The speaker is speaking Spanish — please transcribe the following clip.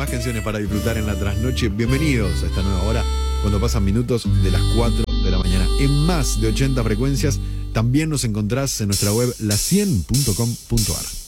más canciones para disfrutar en la trasnoche. Bienvenidos a esta nueva hora, cuando pasan minutos de las 4 de la mañana. En más de 80 frecuencias, también nos encontrás en nuestra web la100.com.ar.